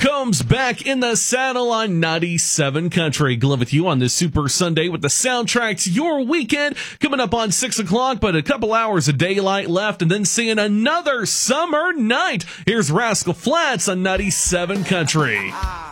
Combs back in the saddle on 97 Country. Glove with you on this Super Sunday with the soundtrack to your weekend. Coming up on 6 o'clock, but a couple hours of daylight left and then seeing another summer night. Here's Rascal Flatts on 97 Country.